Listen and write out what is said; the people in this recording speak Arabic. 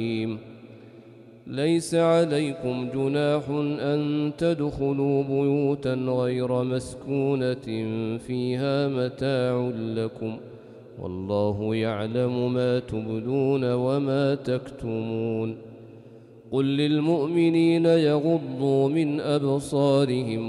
ليس عليكم جناح أن تدخلوا بيوتا غير مسكونة فيها متاع لكم والله يعلم ما تبدون وما تكتمون قل للمؤمنين يغضوا من أبصارهم